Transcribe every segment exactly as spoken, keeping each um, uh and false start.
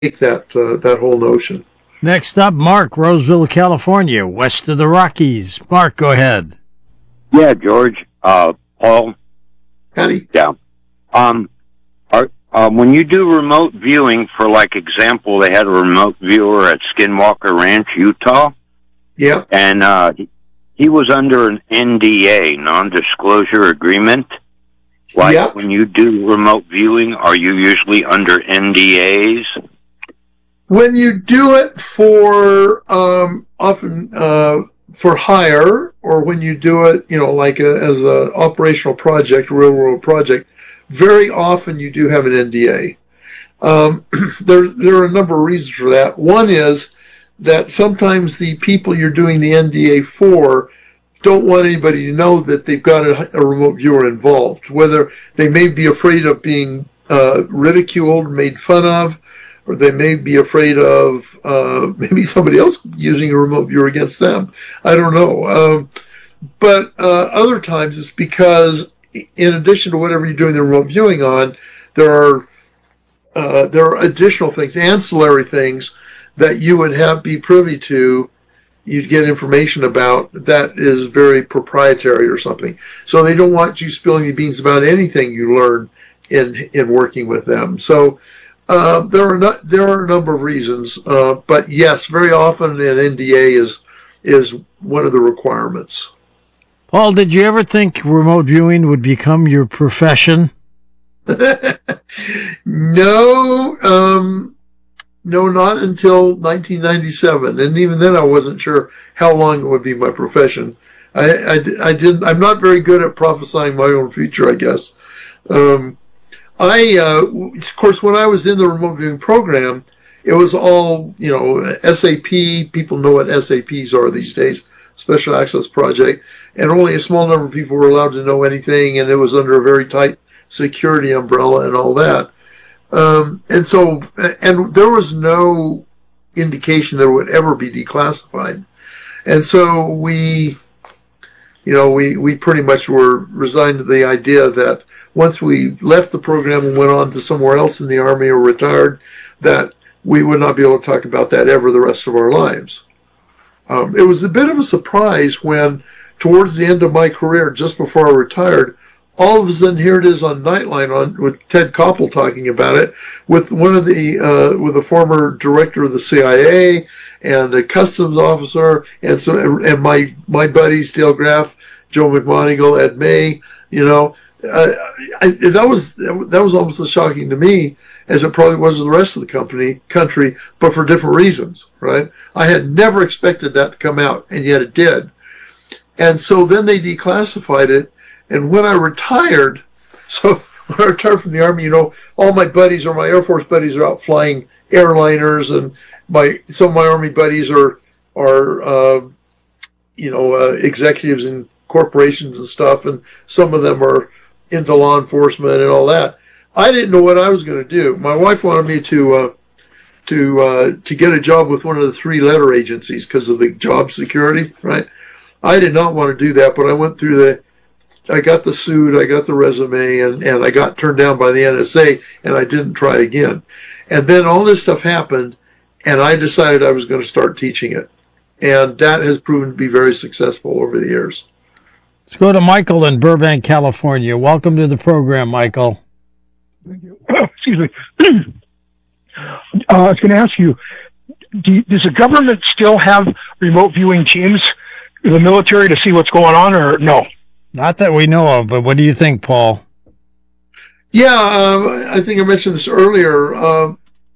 that uh, that whole notion. Next up, Mark, Roseville, California, west of the Rockies. Mark, go ahead. Yeah, George. Uh, Paul. Howdy. Yeah. Um, are, um, when you do remote viewing, for like example, they had a remote viewer at Skinwalker Ranch, Utah. Yeah. And uh, he, he was under an N D A, non-disclosure agreement. Like Yep. when you do remote viewing, are you usually under N D As? When you do it for um, often uh, for hire, or when you do it, you know, like a, as a operational project, real world project, very often you do have an N D A. Um, there, there are a number of reasons for that. One is that sometimes the people you're doing the N D A for don't want anybody to know that they've got a, a remote viewer involved, whether they may be afraid of being uh, ridiculed, made fun of, or they may be afraid of uh, maybe somebody else using a remote viewer against them. I don't know. Um, but uh, other times it's because in addition to whatever you're doing the remote viewing on, there are uh, there are additional things, ancillary things that you would have be privy to, you'd get information about that is very proprietary or something. So they don't want you spilling the beans about anything you learn in in working with them. So uh, there are not there are a number of reasons, uh, but yes, very often an N D A is is one of the requirements. Paul, did you ever think remote viewing would become your profession? No, um, no, not until nineteen ninety-seven, and even then I wasn't sure how long it would be my profession. I, I, I didn't. I'm not very good at prophesying my own future, I guess. Um, I, uh, of course, when I was in the remote viewing program, it was all, you know, S A P. People know what S A Ps are these days, Special Access Project, and only a small number of people were allowed to know anything, and it was under a very tight security umbrella and all that. Um, and so, and there was no indication that it would ever be declassified. And so we, you know, we, we pretty much were resigned to the idea that once we left the program and went on to somewhere else in the Army or retired, that we would not be able to talk about that ever the rest of our lives. Um, it was a bit of a surprise when, towards the end of my career, just before I retired, all of a sudden, here it is on Nightline on with Ted Koppel talking about it, with one of the uh, with the former director of the C I A and a customs officer, and so and my my buddies Dale Graff, Joe McMoneagle, Ed May. You know, uh, I, that was that was almost as shocking to me as it probably was to the rest of the company country, but for different reasons. Right? I had never expected that to come out, and yet it did. And so then they declassified it. And when I retired, so when I retired from the Army, you know, all my buddies or my Air Force buddies are out flying airliners, and my some of my Army buddies are are uh, you know uh, executives in corporations and stuff, and some of them are into law enforcement and all that. I didn't know what I was going to do. My wife wanted me to uh, to uh, to get a job with one of the three letter agencies because of the job security, right? I did not want to do that, but I went through the I got the suit, I got the resume, and, and I got turned down by the N S A, and I didn't try again. And then all this stuff happened, and I decided I was going to start teaching it. And that has proven to be very successful over the years. Let's go to Michael in Burbank, California. Welcome to the program, Michael. Thank you. Excuse me. uh, I was going to ask you, do you, does the government still have remote viewing teams in the military to see what's going on, or no? Not that we know of, but what do you think, Paul? Yeah, um, I think I mentioned this earlier. Uh,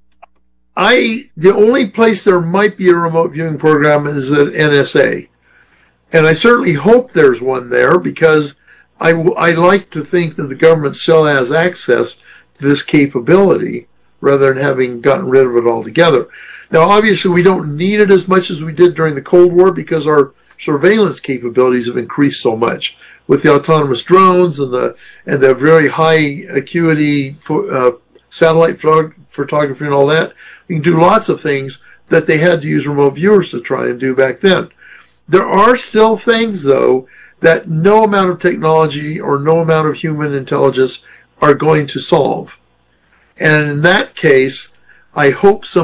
I the only place there might be a remote viewing program is at N S A, and I certainly hope there's one there because I, I like to think that the government still has access to this capability rather than having gotten rid of it altogether. Now, obviously, we don't need it as much as we did during the Cold War because our surveillance capabilities have increased so much with the autonomous drones and the and the very high acuity uh, satellite photog- photography and all that. You can do lots of things that they had to use remote viewers to try and do back then. There are still things, though, that no amount of technology or no amount of human intelligence are going to solve. And in that case, I hope some